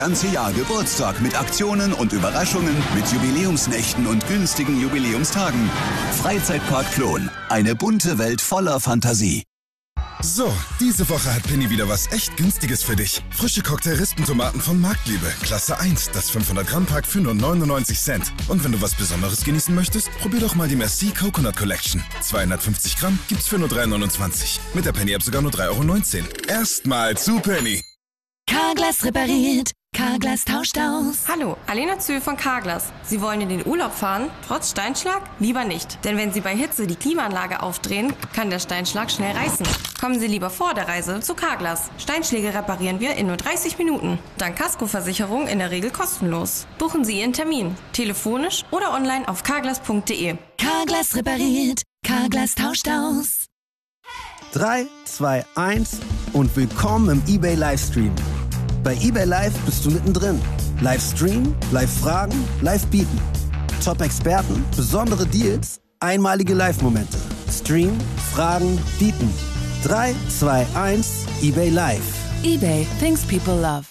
Ganze Jahr Geburtstag mit Aktionen und Überraschungen, mit Jubiläumsnächten und günstigen Jubiläumstagen. Freizeitpark Plon. Eine bunte Welt voller Fantasie. So, diese Woche hat Penny wieder was echt Günstiges für dich. Frische Cocktail-Rispentomaten von Marktliebe. Klasse 1, das 500-Gramm-Pack für nur 99 Cent. Und wenn du was Besonderes genießen möchtest, probier doch mal die Merci Coconut Collection. 250 Gramm gibt's für nur 3,29. Mit der Penny-App sogar nur 3,19 €. Erstmal zu Penny. Carglass repariert. Carglass tauscht aus. Hallo, Alena Zühl von Carglass. Sie wollen in den Urlaub fahren? Trotz Steinschlag? Lieber nicht. Denn wenn Sie bei Hitze die Klimaanlage aufdrehen, kann der Steinschlag schnell reißen. Kommen Sie lieber vor der Reise zu Carglass. Steinschläge reparieren wir in nur 30 Minuten. Dank Kaskoversicherung in der Regel kostenlos. Buchen Sie Ihren Termin. Telefonisch oder online auf carglass.de. Carglass repariert. Carglass tauscht aus. 3, 2, 1 und willkommen im eBay Livestream. Bei eBay Live bist du mittendrin. Livestream, Live-Fragen, Live-Bieten. Top-Experten, besondere Deals, einmalige Live-Momente. Stream, Fragen, Bieten. 3, 2, 1, eBay Live. eBay, things people love.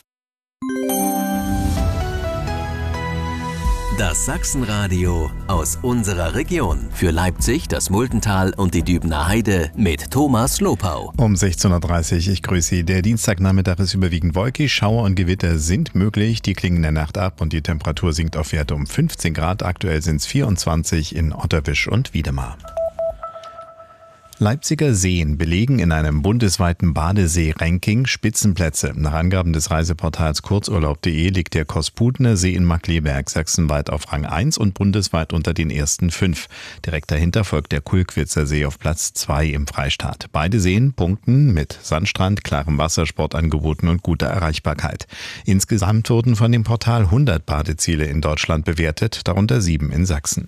Das Sachsenradio aus unserer Region. Für Leipzig, das Muldental und die Dübener Heide mit Thomas Lopau. Um 16.30 Uhr, ich grüße Sie. Der Dienstagnachmittag ist überwiegend wolkig. Schauer und Gewitter sind möglich. Die klingen in der Nacht ab und die Temperatur sinkt auf Werte um 15 Grad. Aktuell sind es 24 in Otterwisch und Wiedemar. Leipziger Seen belegen in einem bundesweiten Badesee-Ranking Spitzenplätze. Nach Angaben des Reiseportals kurzurlaub.de liegt der Kosputner See in Markkleeberg sachsenweit auf Rang 1 und bundesweit unter den ersten 5. Direkt dahinter folgt der Kulkwitzer See auf Platz 2 im Freistaat. Beide Seen punkten mit Sandstrand, klarem Wassersportangeboten und guter Erreichbarkeit. Insgesamt wurden von dem Portal 100 Badeziele in Deutschland bewertet, darunter 7 in Sachsen.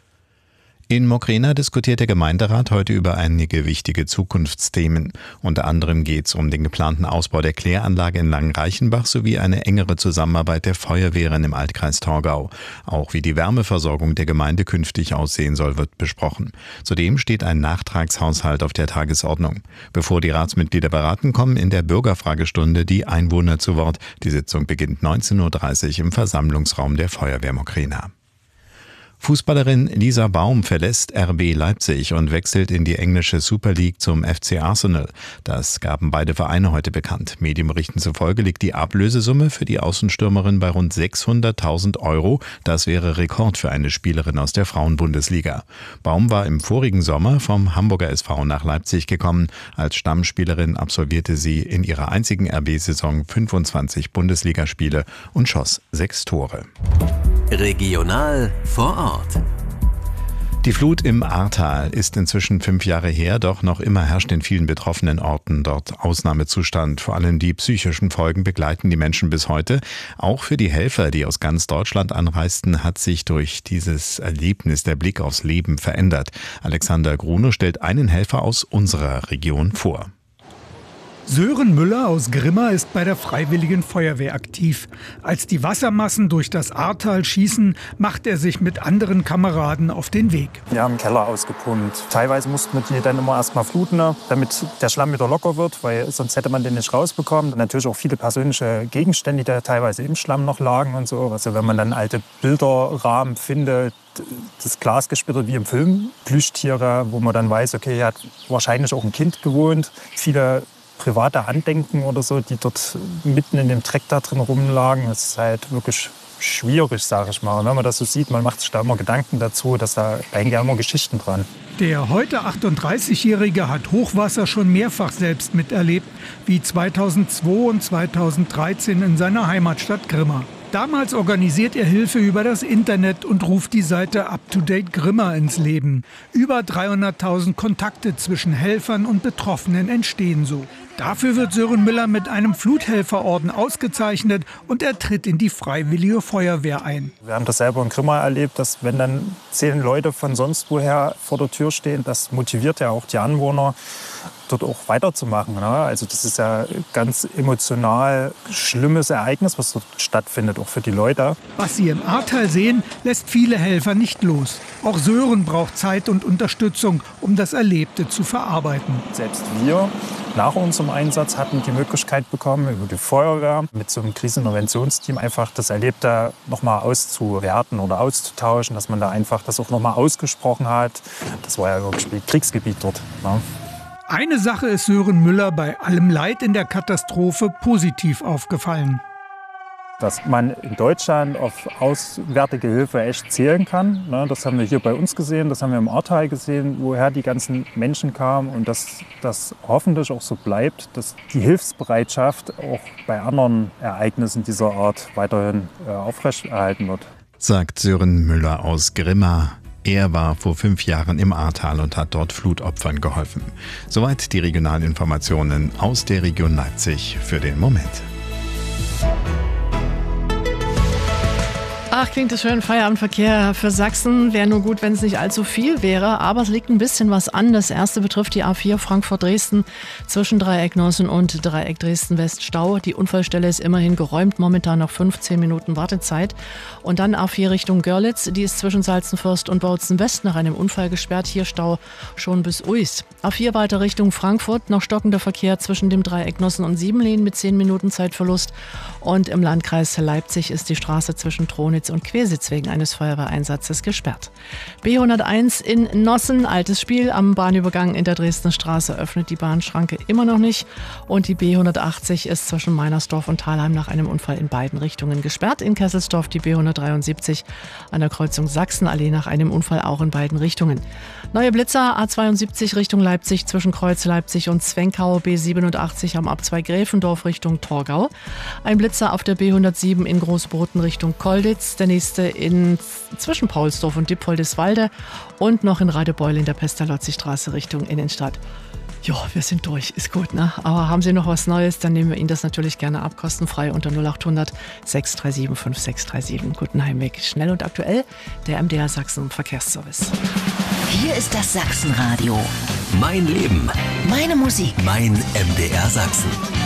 In Mokraena diskutiert der Gemeinderat heute über einige wichtige Zukunftsthemen. Unter anderem geht es um den geplanten Ausbau der Kläranlage in Langenreichenbach sowie eine engere Zusammenarbeit der Feuerwehren im Altkreis Torgau. Auch wie die Wärmeversorgung der Gemeinde künftig aussehen soll, wird besprochen. Zudem steht ein Nachtragshaushalt auf der Tagesordnung. Bevor die Ratsmitglieder beraten, kommen in der Bürgerfragestunde die Einwohner zu Wort. Die Sitzung beginnt 19.30 Uhr im Versammlungsraum der Feuerwehr Mokraena. Fußballerin Lisa Baum verlässt RB Leipzig und wechselt in die englische Super League zum FC Arsenal. Das gaben beide Vereine heute bekannt. Medienberichten zufolge liegt die Ablösesumme für die Außenstürmerin bei rund 600.000 €. Das wäre Rekord für eine Spielerin aus der Frauenbundesliga. Baum war im vorigen Sommer vom Hamburger SV nach Leipzig gekommen. Als Stammspielerin absolvierte sie in ihrer einzigen RB-Saison 25 Bundesligaspiele und schoss 6 Tore. Regional vor Ort. Die Flut im Ahrtal ist inzwischen 5 Jahre her, doch noch immer herrscht in vielen betroffenen Orten dort Ausnahmezustand. Vor allem die psychischen Folgen begleiten die Menschen bis heute. Auch für die Helfer, die aus ganz Deutschland anreisten, hat sich durch dieses Erlebnis der Blick aufs Leben verändert. Alexander Grunow stellt einen Helfer aus unserer Region vor. Sören Müller aus Grimma ist bei der Freiwilligen Feuerwehr aktiv. Als die Wassermassen durch das Ahrtal schießen, macht er sich mit anderen Kameraden auf den Weg. Wir haben einen Keller ausgepumpt. Teilweise mussten wir die dann immer erst mal fluten, damit der Schlamm wieder locker wird, weil sonst hätte man den nicht rausbekommen. Und natürlich auch viele persönliche Gegenstände, die da teilweise im Schlamm noch lagen und so. Also wenn man dann alte Bilderrahmen findet, das Glas gesplittert wie im Film, Plüschtiere, wo man dann weiß, okay, hier hat wahrscheinlich auch ein Kind gewohnt. Viele private Andenken oder so, die dort mitten in dem Dreck da drin rumlagen. Das ist halt wirklich schwierig, sage ich mal. Und wenn man das so sieht, man macht sich da immer Gedanken dazu, dass da hängen ja immer Geschichten dran. Der heute 38-Jährige hat Hochwasser schon mehrfach selbst miterlebt, wie 2002 und 2013 in seiner Heimatstadt Grimma. Damals organisiert er Hilfe über das Internet und ruft die Seite UpToDate Grimma ins Leben. Über 300.000 Kontakte zwischen Helfern und Betroffenen entstehen so. Dafür wird Sören Müller mit einem Fluthelferorden ausgezeichnet und er tritt in die Freiwillige Feuerwehr ein. Wir haben das selber in Grimma erlebt, dass wenn dann 10 Leute von sonst woher vor der Tür stehen, das motiviert ja auch die Anwohner. dort auch weiterzumachen. Ne? Also das ist ja ein ganz emotional schlimmes Ereignis, was dort stattfindet, auch für die Leute. Was Sie im Ahrtal sehen, lässt viele Helfer nicht los. Auch Sören braucht Zeit und Unterstützung, um das Erlebte zu verarbeiten. Selbst wir nach unserem Einsatz hatten die Möglichkeit bekommen, über die Feuerwehr mit so einem Kriseninterventionsteam einfach das Erlebte nochmal auszuwerten oder auszutauschen, dass man da einfach das auch nochmal ausgesprochen hat. Das war ja wirklich wie Kriegsgebiet dort. Ne? Eine Sache ist Sören Müller bei allem Leid in der Katastrophe positiv aufgefallen. Dass man in Deutschland auf auswärtige Hilfe echt zählen kann. Das haben wir hier bei uns gesehen, das haben wir im Ahrtal gesehen, woher die ganzen Menschen kamen und dass das hoffentlich auch so bleibt, dass die Hilfsbereitschaft auch bei anderen Ereignissen dieser Art weiterhin aufrechterhalten wird. Sagt Sören Müller aus Grimma. Er war vor 5 Jahren im Ahrtal und hat dort Flutopfern geholfen. Soweit die Regionalinformationen aus der Region Leipzig für den Moment. Ach, klingt das schön. Feierabendverkehr für Sachsen wäre nur gut, wenn es nicht allzu viel wäre. Aber es liegt ein bisschen was an. Das erste betrifft die A4 Frankfurt-Dresden zwischen Dreieck Nossen und Dreieck Dresden-West-Stau. Die Unfallstelle ist immerhin geräumt. Momentan noch 15 Minuten Wartezeit. Und dann A4 Richtung Görlitz. Die ist zwischen Salzenfürst und Bautzen-West nach einem Unfall gesperrt. Hier Stau schon bis Uis. A4 weiter Richtung Frankfurt. Noch stockender Verkehr zwischen dem Dreieck Nossen und Siebenlehn mit 10 Minuten Zeitverlust. Und im Landkreis Leipzig ist die Straße zwischen Tronitz und Quersitz wegen eines Feuerwehreinsatzes gesperrt. B101 in Nossen, altes Spiel. Am Bahnübergang in der Dresdner Straße öffnet die Bahnschranke immer noch nicht. Und die B180 ist zwischen Meinersdorf und Thalheim nach einem Unfall in beiden Richtungen gesperrt. In Kesselsdorf die B173 an der Kreuzung Sachsenallee nach einem Unfall auch in beiden Richtungen. Neue Blitzer A72 Richtung Leipzig zwischen Kreuz Leipzig und Zwenkau. B87 am Abzweig Gräfendorf Richtung Torgau. Ein Blitzer auf der B107 in Großboten Richtung Kolditz. Der nächste zwischen Paulsdorf und Dippoldiswalde und noch in Radebeul in der Pestalozzi-Straße Richtung Innenstadt. Ja, wir sind durch, ist gut, ne? Aber haben Sie noch was Neues, dann nehmen wir Ihnen das natürlich gerne ab, kostenfrei unter 0800 637 5637. Guten Heimweg, schnell und aktuell, der MDR Sachsen Verkehrsservice. Hier ist das Sachsenradio. Mein Leben. Meine Musik. Mein MDR Sachsen.